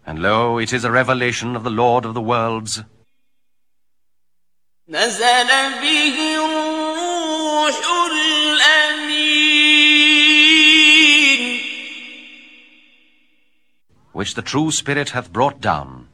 And lo, it is a revelation of the Lord of the worlds. نزل به الروح الأمين Which the true Spirit hath brought down.